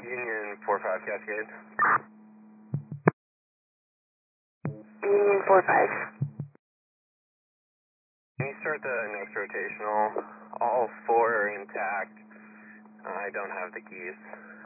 Union 45 Cascade. Union 45. Can you start the next rotational? All four are intact. I don't have the keys.